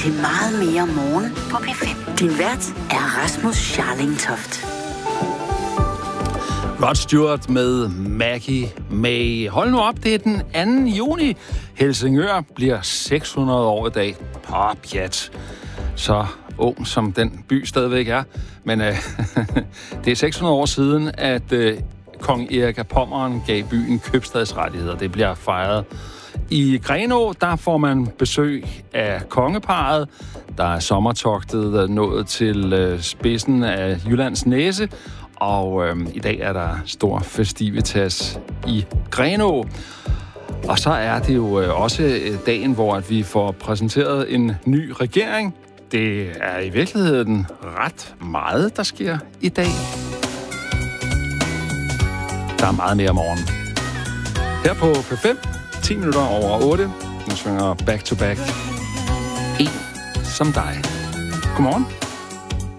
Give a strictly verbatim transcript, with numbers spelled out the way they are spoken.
til Meget mere morgen på P fem. Din vært er Rasmus Scharlingtoft. Rod Stewart med Maggie May. Hold nu op, det er den anden juni. Helsingør bliver seks hundrede år i dag. Pop, pjat. Så ung som den by stadigvæk er. Men øh, det er seks hundrede år siden, at øh, kong Erik af Pommern gav byen købstadsrettigheder. Det bliver fejret. I Grenaa, der får man besøg af kongeparret. Der er sommertogtet nået til øh, spidsen af Jyllands Næse. Og øh, i dag er der stor festivitas i Grenaa. Og så er det jo øh, også dagen, hvor at vi får præsenteret en ny regering. Det er i virkeligheden ret meget, der sker i dag. Der er meget mere om morgenen. Her på P fem, ti minutter over otte. Nu svinger Back to Back. En som dig. Godmorgen.